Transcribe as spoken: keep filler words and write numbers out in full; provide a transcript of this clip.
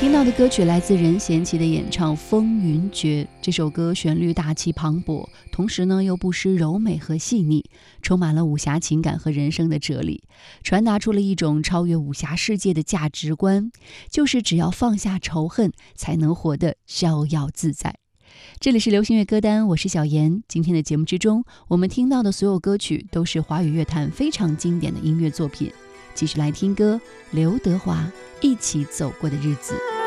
听到的歌曲来自任贤齐的演唱《风云决》。这首歌旋律大气磅礴，同时呢又不失柔美和细腻，充满了武侠情感和人生的哲理，传达出了一种超越武侠世界的价值观，就是只要放下仇恨，才能活得逍遥自在。这里是流行乐歌单，我是小妍。今天的节目之中，我们听到的所有歌曲都是华语乐坛非常经典的音乐作品。继续来听歌，刘德华《一起走过的日子》。